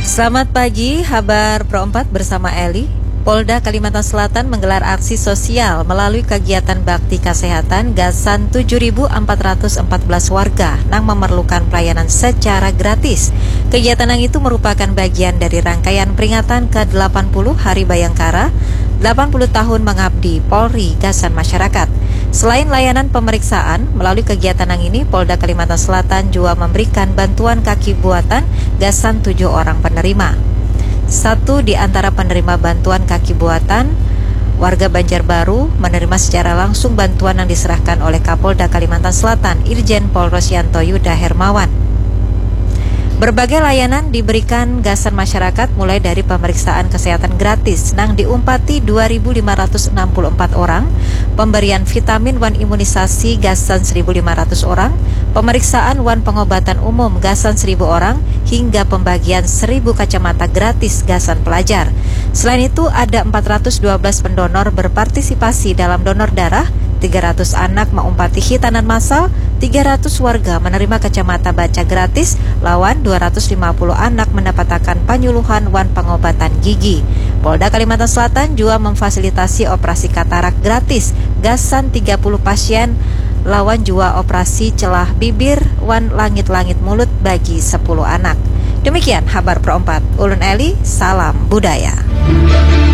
Selamat pagi, kabar Pro 4 bersama Eli. Polda Kalimantan Selatan menggelar aksi sosial melalui kegiatan bakti kesehatan gasan 7.414 warga yang memerlukan pelayanan secara gratis. Kegiatan yang itu merupakan bagian dari rangkaian peringatan ke-80 Hari Bayangkara, 80 tahun mengabdi Polri Gasan Masyarakat. Selain layanan pemeriksaan, melalui kegiatan yang ini, Polda Kalimantan Selatan juga memberikan bantuan kaki buatan gasan 7 orang penerima. Satu di antara penerima bantuan kaki buatan, warga Banjarbaru, menerima secara langsung bantuan yang diserahkan oleh Kapolda Kalimantan Selatan, Irjen Pol Rosyanto Yuda Hermawan. Berbagai layanan diberikan gasan masyarakat mulai dari pemeriksaan kesehatan gratis nang diumpati 2.564 orang, pemberian vitamin wan imunisasi gasan 1.500 orang, pemeriksaan wan pengobatan umum gasan 1.000 orang, hingga pembagian 1.000 kacamata gratis gasan pelajar. Selain itu ada 412 pendonor berpartisipasi dalam donor darah, 300 anak mengumpati hitanan massal, 300 warga menerima kacamata baca gratis, lawan 250 anak mendapatkan penyuluhan wan pengobatan gigi. Polda Kalimantan Selatan juga memfasilitasi operasi katarak gratis, gasan 30 pasien, lawan juga operasi celah bibir wan langit-langit mulut bagi 10 anak. Demikian kabar Pro 4. Ulun Eli, salam budaya.